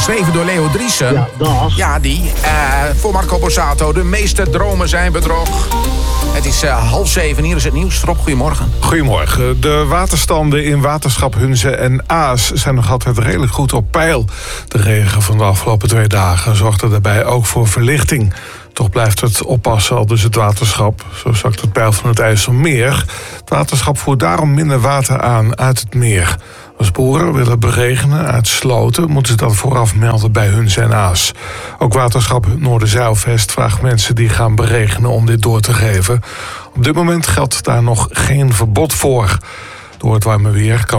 Geschreven door Leo Driessen. Ja, dag. Ja, die. Voor Marco Borsato. De meeste dromen zijn bedrog. Het is 6:30. Hier is het nieuws. Rob, goedemorgen. Goedemorgen. De waterstanden in waterschap Hunze en Aas zijn nog altijd redelijk goed op peil. De regen van de afgelopen 2 dagen zorgde daarbij ook voor verlichting. Toch blijft het oppassen, al dus het waterschap. Zo zakt het peil van het IJsselmeer. Het waterschap voert daarom minder water aan uit het meer. Als boeren willen beregenen uit sloten, moeten ze dat vooraf melden bij Hunze en Aas. Ook waterschap Noorderzeilvest vraagt mensen die gaan beregenen om dit door te geven. Op dit moment geldt daar nog geen verbod voor. Door het warme weer kan